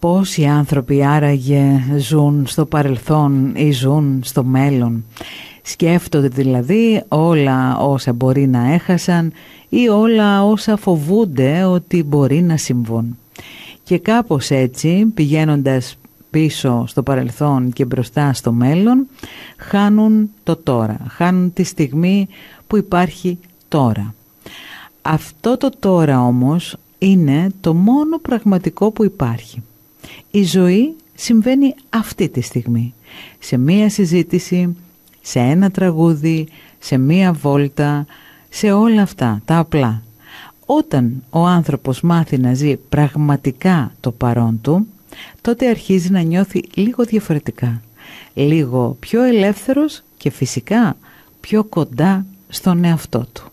Πόσοι άνθρωποι άραγε ζουν στο παρελθόν ή ζουν στο μέλλον? Σκέφτονται δηλαδή όλα όσα μπορεί να έχασαν ή όλα όσα φοβούνται ότι μπορεί να συμβούν. Και κάπως έτσι, πηγαίνοντας πίσω στο παρελθόν και μπροστά στο μέλλον, χάνουν το τώρα, χάνουν τη στιγμή που υπάρχει τώρα. Αυτό το τώρα όμως είναι το μόνο πραγματικό που υπάρχει. Η ζωή συμβαίνει αυτή τη στιγμή, σε μία συζήτηση, σε ένα τραγούδι, σε μία βόλτα, σε όλα αυτά τα απλά. Όταν ο άνθρωπος μάθει να ζει πραγματικά το παρόν του, τότε αρχίζει να νιώθει λίγο διαφορετικά, λίγο πιο ελεύθερος και φυσικά πιο κοντά στον εαυτό του.